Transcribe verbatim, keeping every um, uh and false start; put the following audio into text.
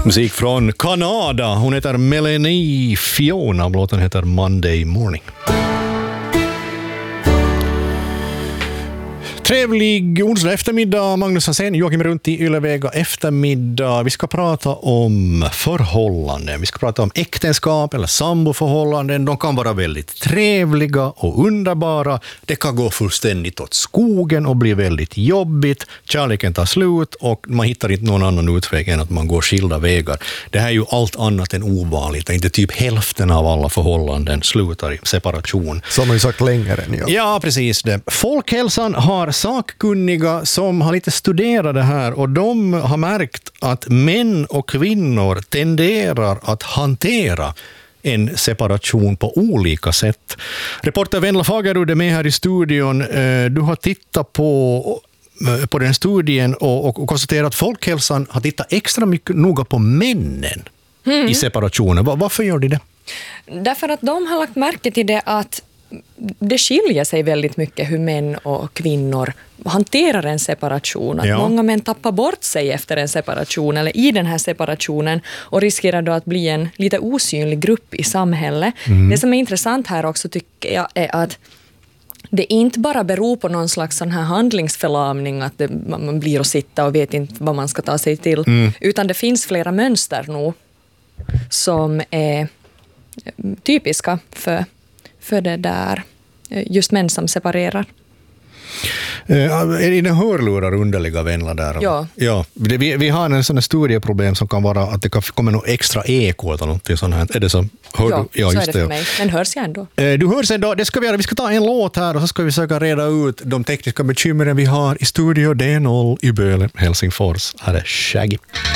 Musik från Kanada. Hon heter Melanie Fiona. Låten heter Monday Morning. Trevlig onsdag eftermiddag. Magnus Hansen, Joakim runt i Ylevega eftermiddag. Vi ska prata om förhållanden. Vi ska prata om äktenskap eller samboförhållanden. De kan vara väldigt trevliga och underbara. Det kan gå fullständigt åt skogen och bli väldigt jobbigt. Kärleken tar slut och man hittar inte någon annan utväg än att man går skilda vägar. Det här är ju allt annat än ovanligt. Inte typ hälften av alla förhållanden slutar i separation. Som har ju sagt längre än jag. Ja, precis det. Folkhälsan har sakkunniga som har lite studerat det här och de har märkt att män och kvinnor tenderar att hantera en separation på olika sätt. Reporter Venla Fagerud är med här i studion. Du har tittat på, på den studien och, och konstaterat att folkhälsan har tittat extra mycket noga på männen mm. i separationen. Varför gör de det? Därför att de har lagt märke till det att det skiljer sig väldigt mycket hur män och kvinnor hanterar en separation. Att ja. Många män tappar bort sig efter en separation eller i den här separationen och riskerar då att bli en lite osynlig grupp i samhället. Mm. Det som är intressant här också tycker jag är att det inte bara beror på någon slags sån här handlingsförlamning att det, man blir att sitta och vet inte vad man ska ta sig till. Mm. Utan det finns flera mönster nu som är typiska för för det där just män som separerar. Är dina hörlurar underliga vänner där? Ja. ja vi, vi har en sån här studieproblem som kan vara att det kan komma något extra eko eller något sånt här. Är det så? Hör ja, du? Ja, så just är det för det. mig. Men hörs jag ändå? Du hörs ändå. Det ska vi göra. Vi ska ta en låt här och så ska vi försöka reda ut de tekniska bekymren vi har i studio D noll i Böle, Helsingfors. Här är Shaggy.